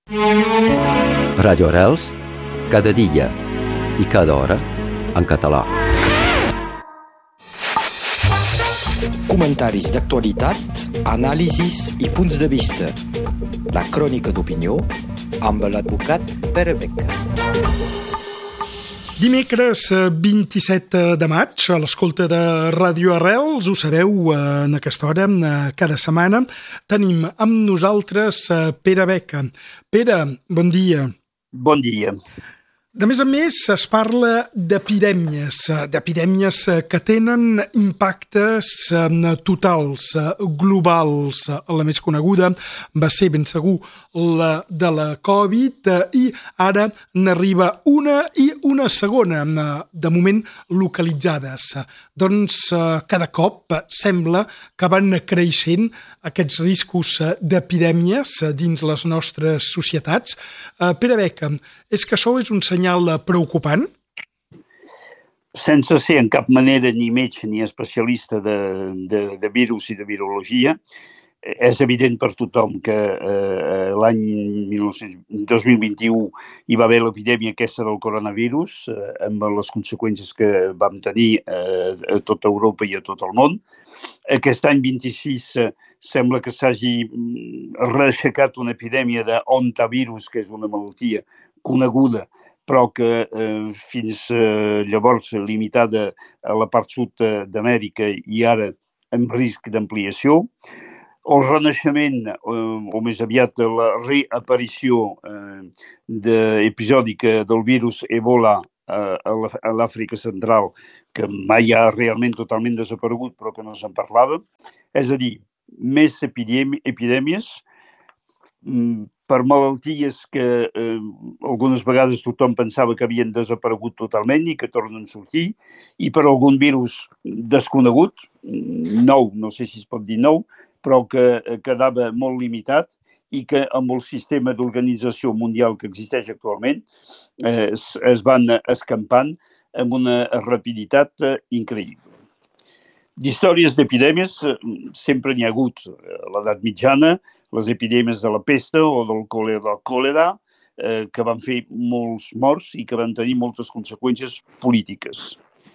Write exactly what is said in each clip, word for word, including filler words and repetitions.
Radio Arrels, cada dia i cada hora en català. Comentaris d'actualitat, anàlisis i punts de vista. La crònica d'opinió amb l'advocat Pere Beca. Dimecres vint-i-set de maig, a l'escolta de Radio Arrels, ho sabeu, en aquesta hora, cada setmana, tenim amb nosaltres Pere Beca. Pere, bon dia. Bon dia. De més a més, es parla d'epidèmies, d'epidèmies que tenen impactes totals, globals. La més coneguda va ser, ben segur, la de la Covid, i ara n'arriba una i una segona, de moment localitzades. Doncs cada cop sembla que van creixent aquests riscos d'epidèmies dins les nostres societats. Pere Beca, és que això és un senyal preocupant? Sense ser en cap manera ni metge ni especialista de, de, de virus i de virologia, és evident per tothom que eh, l'any dos mil vint-i-u hi va haver l'epidèmia aquesta del coronavirus, eh, amb les conseqüències que vam tenir eh, a tota Europa i a tot el món. Aquest any vint-i-sis eh, sembla que s'hagi reaixecat una epidèmia d'ontavirus, que és una malaltia coneguda, però que eh, fins eh, llavors limitada a la part sud d'Amèrica i ara amb risc d'ampliació. El renaixement, eh, o més aviat la reaparició eh, de, episòdica del virus Ebola eh, a l'Àfrica Central, que mai ha realment totalment desaparegut, però que no se'n parlava. És a dir, més epidèmi- epidèmies, per malalties que eh, algunes vegades tothom pensava que havien desaparegut totalment i que tornen a sortir, i per algun virus desconegut, nou, no sé si es pot dir nou, però que quedava molt limitat i que amb el sistema d'organització mundial que existeix actualment eh, es, es van escampant amb una rapiditat eh, increïble. D'històries d'epidèmies sempre n'hi ha hagut. A l'edat mitjana, les epidèmies de la pesta o del còlera, còlera eh, que van fer molts morts i que van tenir moltes conseqüències polítiques.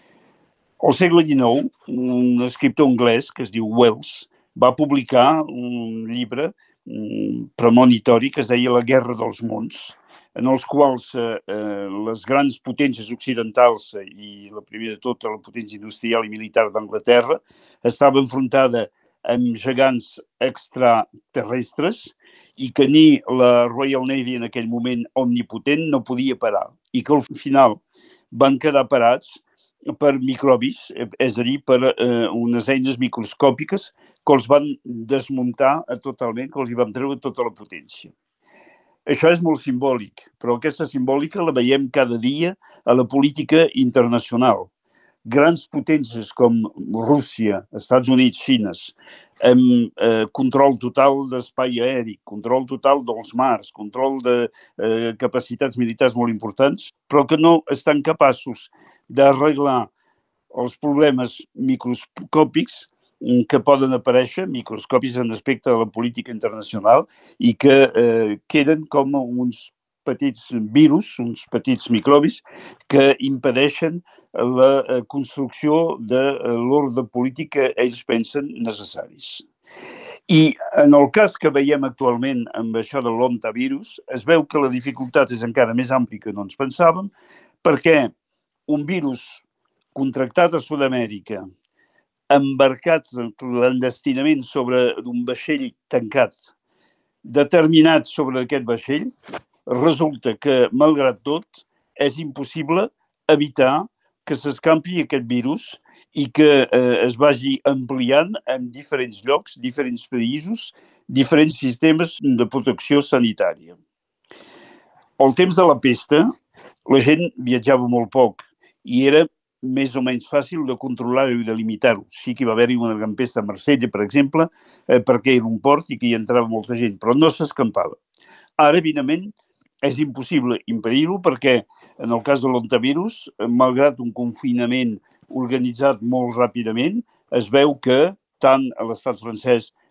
Al segle dinou, un escriptor anglès que es diu Wells va publicar un llibre un premonitori que es deia La guerra dels mons, en els quals eh, les grans potències occidentals i la primera de tot la potència industrial i militar d'Anglaterra estava enfrontada amb gegants extraterrestres i que ni la Royal Navy en aquell moment omnipotent no podia parar i que al final van quedar parats per microbis, és a dir, per eh, unes eines microscòpiques que els van desmuntar totalment, que els hi van treure tota la potència. Això és molt simbòlic, però aquesta simbòlica la veiem cada dia a la política internacional. Grans potències com Rússia, Estats Units, Xina, amb eh, control total d'espai aeri, control total dels mars, control de eh, capacitats militars molt importants, però que no estan capaços d'arreglar els problemes microscòpics que poden aparèixer, microscòpics en aspecte de la política internacional, i que eh, queden com uns petits virus, uns petits microbis, que impedeixen la construcció de l'ordre polític que ells pensen necessaris. I en el cas que veiem actualment amb això de l'ontavirus, es veu que la dificultat és encara més àmplia que no ens pensàvem, perquè un virus contractat a Sud-amèrica, embarcat clandestinament sobre un vaixell tancat, determinat sobre aquest vaixell, resulta que, malgrat tot, és impossible evitar que s'escampi aquest virus i que eh, es vagi ampliant en diferents llocs, diferents països, diferents sistemes de protecció sanitària. Al temps de la pesta, la gent viatjava molt poc i era més o menys fàcil de controlar-ho i de limitar-ho. Sí que hi va haver-hi una gran pesta a Marsella, per exemple, eh, perquè era un port i que hi entrava molta gent, però no s'escampava. Ara, evidentment, és impossible impedir-ho perquè, en el cas de l'ontavirus, malgrat un confinament organitzat molt ràpidament, es veu que tant a l'estat francès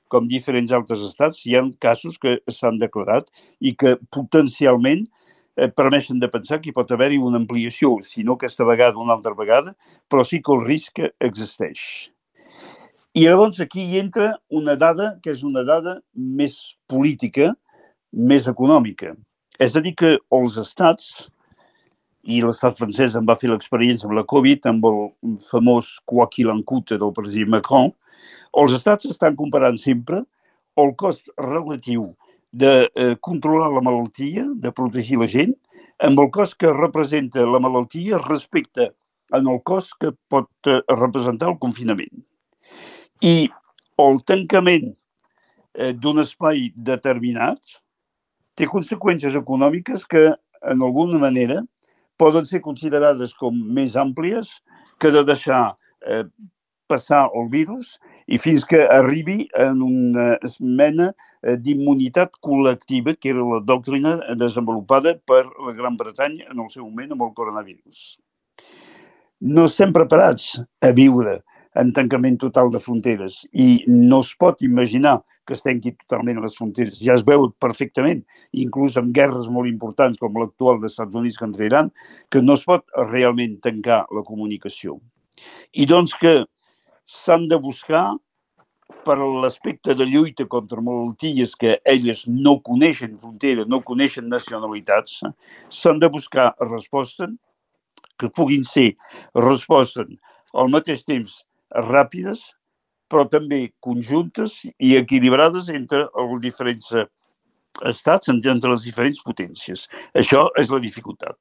com diferents altres estats, hi ha casos que s'han declarat i que potencialment eh, permeten de pensar que hi pot haver-hi una ampliació, si no aquesta vegada una altra vegada, però sí que el risc existeix. I llavors aquí hi entra una dada que és una dada més política, més econòmica. És a dir, que els estats, i l'estat francès en va fer l'experiència amb la Covid, amb el famós quoi qu'il en coûte del president Macron, els estats estan comparant sempre el cost relatiu de eh, controlar la malaltia, de protegir la gent, amb el cost que representa la malaltia respecte en el cost que pot eh, representar el confinament. I el tancament eh, d'un espai determinat té conseqüències econòmiques que, en alguna manera, poden ser considerades com més àmplies que de deixar eh, passar el virus i fins que arribi en una mena d'immunitat col·lectiva, que era la doctrina desenvolupada per la Gran Bretanya en el seu moment amb el coronavirus. No estem preparats a viure en tancament total de fronteres i no es pot imaginar que es tanqui totalment les fronteres. Ja es veu perfectament, inclús en guerres molt importants com l'actual dels Estats Units contra Iran, que no es pot realment tancar la comunicació. I doncs que s'han de buscar, per l'aspecte de lluita contra malalties que elles no coneixen fronteres, no coneixen nacionalitats, s'han de buscar respostes que puguin ser respostes al mateix temps ràpides, però també conjuntes i equilibrades entre els diferents estats, entre les diferents potències. Això és la dificultat.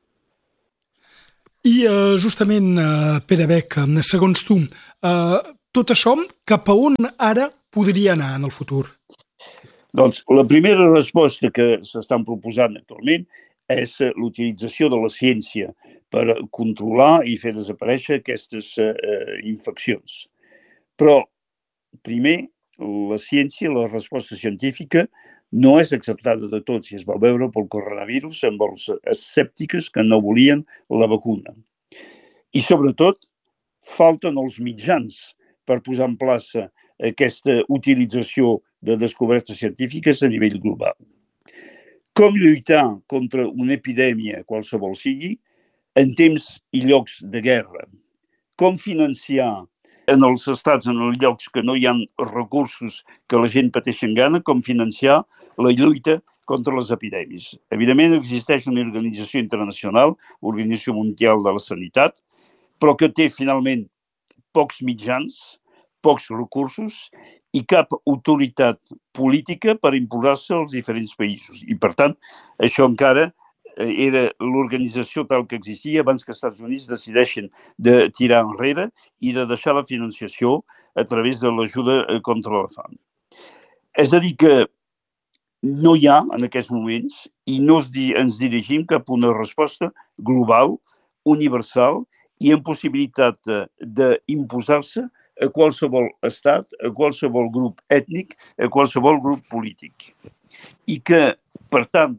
I uh, justament, uh, Pere Bec, segons tu, uh, tot això cap a on ara podria anar en el futur? Doncs la primera resposta que s'estan proposant actualment és l'utilització de la ciència per controlar i fer desaparèixer aquestes uh, infeccions. Però, primer, la ciència, la resposta científica, no és acceptada de tots i es va veure pel coronavirus amb els escèptics que no volien la vacuna. I, sobretot, falten els mitjans per posar en plaça aquesta utilització de descobertes científiques a nivell global. Com lluitar contra una epidèmia, qualsevol sigui, en temps i llocs de guerra? Com financiar en els estats, en els llocs que no hi ha recursos que la gent pateixi en gana, com financiar la lluita contra les epidèmies. Evidentment, existeix una organització internacional, l'Organització Mundial de la Sanitat, però que té finalment pocs mitjans, pocs recursos i cap autoritat política per imposar-se als diferents països. I, per tant, això encara era l'organització tal que existia abans que els Estats Units decideixen de tirar enrere i de deixar la financiació a través de l'ajuda contra la fam. És a dir que no hi ha en aquests moments i no ens dirigim cap a una resposta global, universal i amb possibilitat d'imposar-se a qualsevol estat, a qualsevol grup ètnic, a qualsevol grup polític. I que, per tant,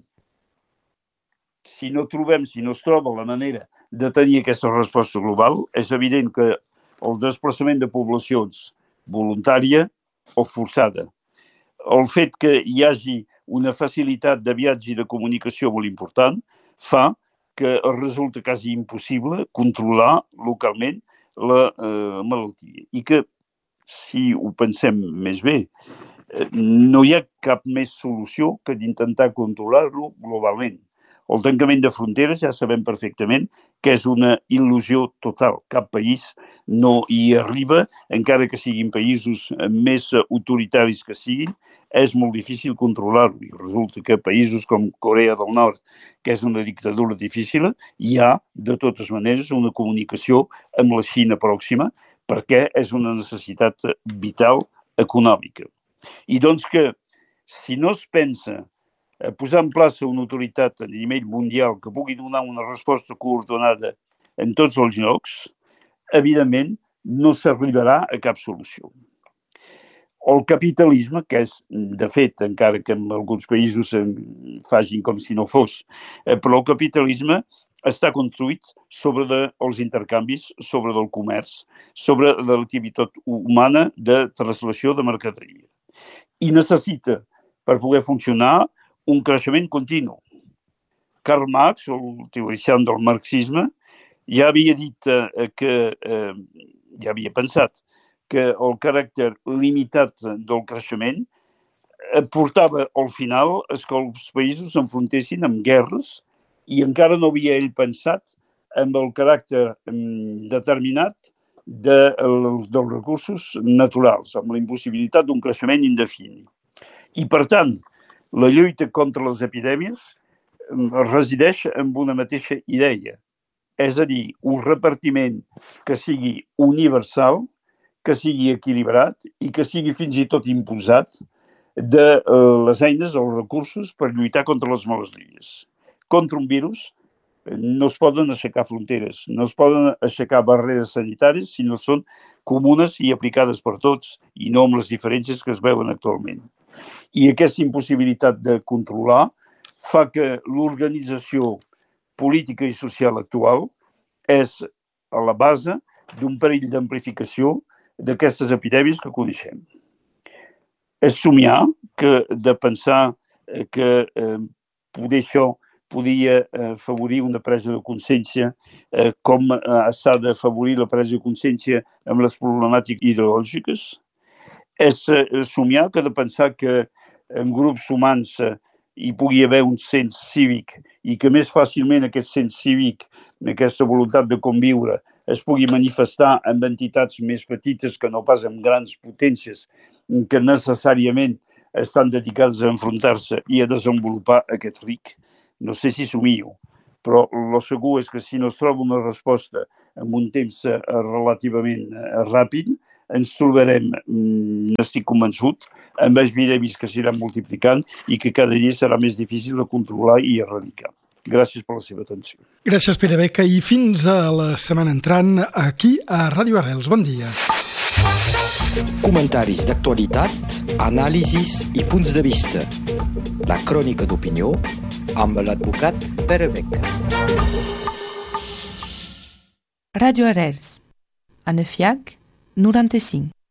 si no trobem, si no es troba la manera de tenir aquesta resposta global, és evident que el desplaçament de poblacions voluntària o forçada, el fet que hi hagi una facilitat de viatge i de comunicació molt important, fa que resulta quasi impossible controlar localment la eh, malaltia. I que, si ho pensem més bé, eh, no hi ha cap més solució que d'intentar controlar-lo globalment. El tancament de fronteres ja sabem perfectament que és una il·lusió total. Cap país no hi arriba, encara que siguin països més autoritaris que siguin, és molt difícil controlar-ho. I resulta que països com Corea del Nord, que és una dictadura difícil, hi ha, de totes maneres, una comunicació amb la Xina pròxima, perquè és una necessitat vital econòmica. I doncs que, si no es pensa posar en plaça una autoritat a nivell mundial que pugui donar una resposta coordinada en tots els llocs, evidentment no s'arribarà a cap solució. El capitalisme, que és, de fet, encara que en alguns països facin com si no fos, però el capitalisme està construït sobre de, els intercanvis, sobre del comerç, sobre de l'activitat humana de translació de mercaderia. i necessita, per poder funcionar, un creixement continu. Karl Marx, el teoricià del marxisme, ja havia dit eh, que, eh, ja havia pensat, que el caràcter limitat del creixement portava al final que els països s'enfrontessin amb guerres i encara no havia ell pensat amb el caràcter determinat de, dels recursos naturals, amb la impossibilitat d'un creixement indefinit. I, per tant, la lluita contra les epidèmies resideix en una mateixa idea, és a dir, un repartiment que sigui universal, que sigui equilibrat i que sigui fins i tot imposat de les eines o els recursos per lluitar contra les malalties. Contra un virus no es poden aixecar fronteres, no es poden aixecar barreres sanitàries si no són comunes i aplicades per tots i no amb les diferències que es veuen actualment. I aquesta impossibilitat de controlar fa que l'organització política i social actual és a la base d'un perill d'amplificació d'aquestes epidèmies que coneixem. És somiar que de pensar que eh, poder això podia eh, afavorir una presa de consciència eh, com eh, s'ha d'afavorir la presa de consciència amb les problemàtiques ideològiques. És eh, somiar que de pensar que en grups humans eh, hi pugui haver un sens cívic i que més fàcilment aquest sens cívic, aquesta voluntat de conviure, es pugui manifestar en entitats més petites que no pas en grans potències que necessàriament estan dedicats a enfrontar-se i a desenvolupar aquest ric. No sé si somio, però el segur és que si no es troba una resposta en un temps relativament ràpid, ens trobarem, n'estic convençut, amb epidèmies que s'aniran multiplicant i que cada dia serà més difícil de controlar i erradicar. Gràcies per la seva atenció. Gràcies, Pere Beca, i fins a la setmana entrant aquí a Ràdio Arrels. Bon dia. Comentaris d'actualitat, anàlisis i punts de vista. La crònica d'opinió amb l'advocat Pere Beca. Ràdio Arrels, a Nefiac, noranta-cinc.